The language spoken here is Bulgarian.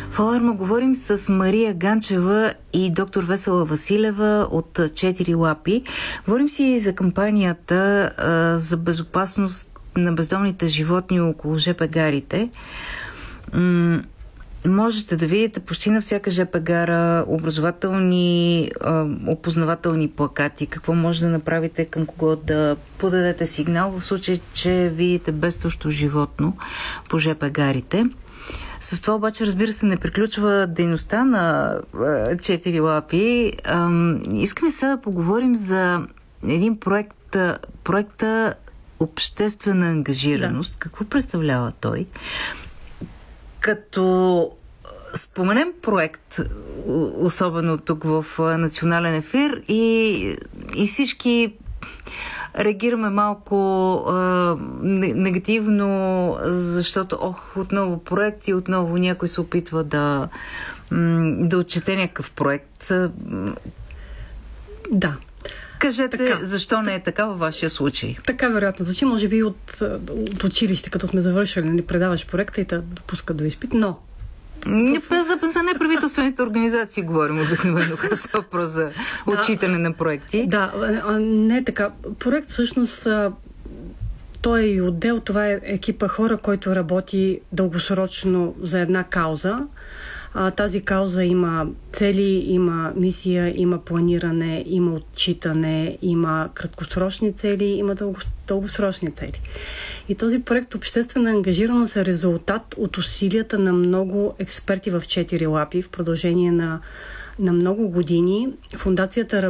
В Аларма говорим с Мария Ганчева и доктор Весела Василева от 4 лапи. Говорим си за кампанията за безопасност на бездомните животни около ЖП гарите. Можете да видите почти на всяка ЖП гара образователни, опознавателни плакати. Какво може да направите, към кого да подадете сигнал в случай, че видите бедстващо животно по ЖП гарите. С това обаче, разбира се, не приключва дейността на 4 лапи. Искаме сега да поговорим за един проекта обществена ангажираност. Да. Какво представлява той? Като споменем проект, особено тук в национален ефир, и всички реагираме малко негативно, защото отново проект и отново някой се опитва да отчете някакъв проект. Да. Кажете, така, защо не е така във вашия случай? Така вероятно звучи, може би от училище, като сме завършили, не предаваш проекта и те допускат до изпит, но... За неправителствените организации говорим обикновено, като са въпрос за отчитане на проекти. Да, не е така. Проект всъщност той е и отдел, това е екипа хора, който работи дългосрочно за една кауза. Тази кауза има цели, има мисия, има планиране, има отчитане, има краткосрочни цели, има дългосрочни цели. И този проект обществена ангажираност е резултат от усилията на много експерти в 4 лапи в продължение на много години. Фондацията